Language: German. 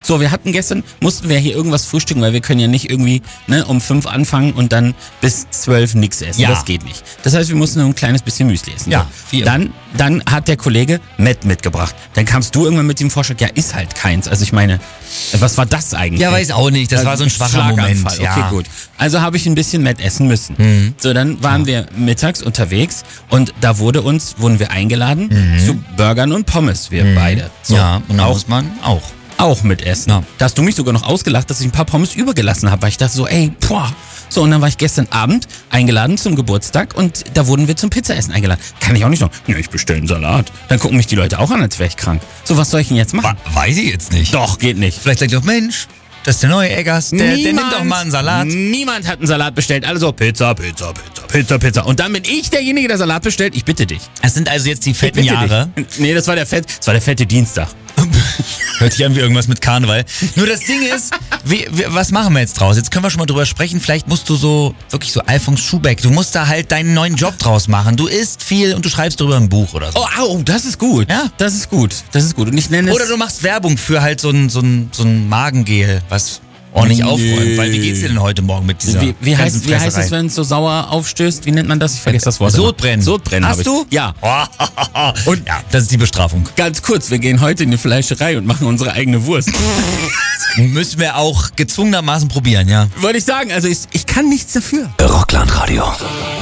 So, wir hatten gestern, mussten wir hier irgendwas frühstücken, weil wir können ja nicht irgendwie um 5 anfangen und dann bis 12 nichts essen. Ja. Das geht nicht. Das heißt, wir mussten nur ein kleines bisschen Müsli essen. Ja, so. Dann hat der Kollege Met mitgebracht. Dann kamst du irgendwann mit dem Vorschlag, ja, ist halt keins. Also ich meine, was war das eigentlich? Ja, weiß auch nicht. Das war so ein schwacher Moment. Ja. Okay, gut. Also habe ich ein bisschen Met essen müssen. So, dann waren wir mittags unterwegs und da wurden wir eingeladen zu Burgern und Pommes, wir beide. So, Ja, und da muss man auch mitessen. Ja. Da hast du mich sogar noch ausgelacht, dass ich ein paar Pommes übergelassen habe, weil ich dachte so, So, und dann war ich gestern Abend eingeladen zum Geburtstag und da wurden wir zum Pizzaessen eingeladen. Kann ich auch nicht sagen, ja, ich bestelle einen Salat. Dann gucken mich die Leute auch an, als wäre ich krank. So, was soll ich denn jetzt machen? Weiß ich jetzt nicht. Doch, geht nicht. Vielleicht sagt ihr auch, Mensch, das ist der neue Eggers, der nimmt doch mal einen Salat. Niemand hat einen Salat bestellt. Alle so, Pizza. Und dann bin ich derjenige, der Salat bestellt. Ich bitte dich. Es sind also jetzt die fetten Jahre. Nee, das war der fette Dienstag. Hört sich an wie irgendwas mit Karneval. Nur das Ding ist, was machen wir jetzt draus? Jetzt können wir schon mal drüber sprechen. Vielleicht musst du wirklich so Alfons Schubeck, du musst da halt deinen neuen Job draus machen. Du isst viel und du schreibst drüber ein Buch oder so. Oh, das ist gut. Ja. Das ist gut. Und ich nenne es... Oder du machst Werbung für halt so ein Magengel, was ordentlich aufräumt. Weil wie geht's dir denn heute Morgen mit dieser Wie heißt es, wenn es so sauer aufstößt? Wie nennt man das? Ich vergesse das Wort. Sodbrennen. Sodbrennen Hast du? Ja. Und ja, das ist die Bestrafung. Ganz kurz, wir gehen heute in die Fleischerei und machen unsere eigene Wurst. Müssen wir auch gezwungenermaßen probieren, ja. Wollte ich sagen, also ich kann nichts dafür. Rockland Radio.